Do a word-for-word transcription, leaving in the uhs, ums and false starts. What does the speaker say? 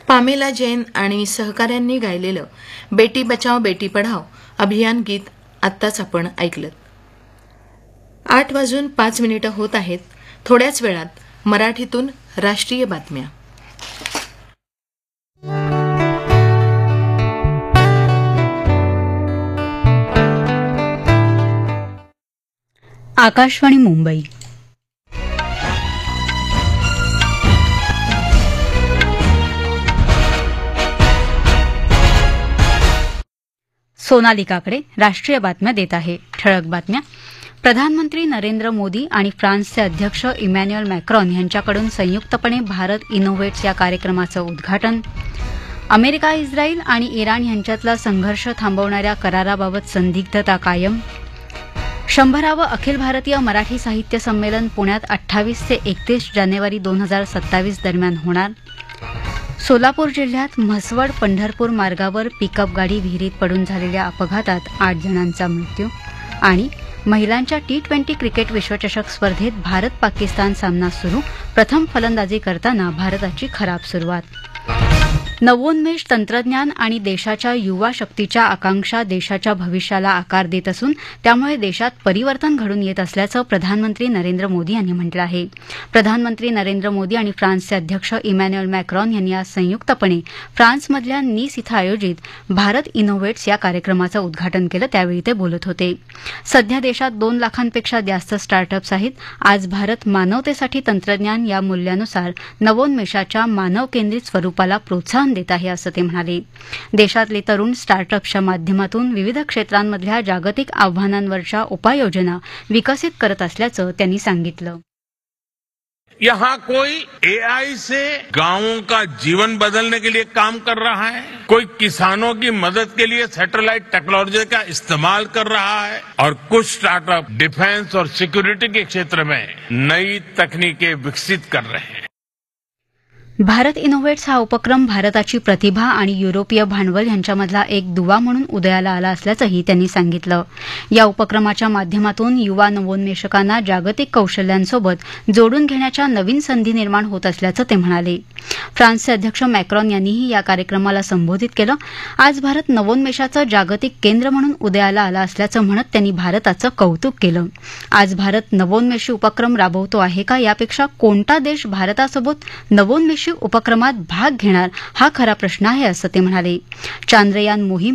Pamela Jain आणि सहकाऱ्यांनी गायलेलं बेटी बचाओ बेटी पढाओ अभियान गीत आत्ताच आपण ऐकलं. आठ वाजून पाच मिनिटं होत आहेत. थोड्याच वेळात मराठीतून राष्ट्रीय बातम्या. आकाशवाणी मुंबई. सोनाली काकडे राष्ट्रीय बातम्या देत आहे. ठळक बातम्या. प्रधानमंत्री नरेंद्र मोदी आणि फ्रान्सचे अध्यक्ष इमॅन्युएल मॅक्रॉन यांच्याकडून संयुक्तपणे भारत इनोव्हेट्स या कार्यक्रमाचं उद्घाटन. अमेरिका, इस्रायल आणि इराण यांच्यातला संघर्ष थांबवणाऱ्या कराराबाबत संदिग्धता कायम. शंभरावं अखिल भारतीय मराठी साहित्य संमेलन पुण्यात अठ्ठावीस ते एकतीस जानेवारी दोन हजार सत्तावीस दरम्यान होणार. सोलापूर जिल्ह्यात म्हसवड पंढरपूर मार्गावर पिकअप गाडी विहिरीत पडून झालेल्या अपघातात आठ जणांचा मृत्यू. आणि महिलांच्या टी ट्वेंटी क्रिकेट विश्वचषक स्पर्धेत भारत पाकिस्तान सामना सुरू. प्रथम फलंदाजी करताना भारताची खराब सुरुवात. नवोन्मेष, तंत्रज्ञान आणि देशाच्या युवा शक्तीच्या आकांक्षा देशाच्या भविष्याला आकार देत असून त्यामुळे देशात परिवर्तन घडून येत असल्याचं प्रधानमंत्री नरेंद्र मोदी यांनी म्हटलं आहे. प्रधानमंत्री नरेंद्र मोदी आणि फ्रान्सचे अध्यक्ष इमॅन्युएल मॅक्रॉन यांनी आज संयुक्तपणे फ्रान्समधल्या नीस इथं आयोजित भारत इनोव्हेट्स या कार्यक्रमाचं उद्घाटन केलं. त्यावेळी ते बोलत होते. सध्या देशात दोन लाखांपेक्षा जास्त स्टार्टअप्स आहेत. आज भारत मानवतेसाठी तंत्रज्ञान या मूल्यानुसार नवोन्मेषाच्या मानव केंद्रित स्वरूपाला प्रोत्साहन देत आहे असं ते म्हणाले. देशातले तरुण स्टार्टअप्सच्या माध्यमातून विविध क्षेत्रांमधल्या जागतिक आव्हानांवरच्या उपाययोजना विकसित करत असल्याचं त्यांनी सांगितलं. यहाँ कोई एआई से गांवों का जीवन बदलने के लिए काम कर रहा है, कोई किसानों की मदद के लिए सैटेलाइट टेक्नोलॉजी का इस्तेमाल कर रहा है और कुछ स्टार्टअप डिफेंस और सिक्योरिटी के क्षेत्र में नई तकनीकें विकसित कर रहे हैं. भारत इनोव्हेट्स हा उपक्रम भारताची प्रतिभा आणि युरोपीय भांडवल यांच्यामधला एक दुवा म्हणून उदयाला आला असल्याचंही त्यांनी सांगितलं. या उपक्रमाच्या माध्यमातून युवा नवोन्मेषकांना जागतिक कौशल्यांसोबत जोडून घेण्याच्या नवीन संधी निर्माण होत असल्याचं ते म्हणाले. फ्रान्सचे अध्यक्ष मॅक्रॉन यांनीही या कार्यक्रमाला संबोधित केलं. आज भारत नवोन्मेषाचं जागतिक केंद्र म्हणून उदयाला आला असल्याचं म्हणत त्यांनी भारताचं कौतुक केलं. आज भारत नवोन्मेषी उपक्रम राबवतो आहे का, यापेक्षा कोणता देश भारतासोबत नवोन्मेषी उपक्रमात भाग घेणार हा खरा प्रश्न आहे असं ते म्हणाले. चांद्रयान मोहीम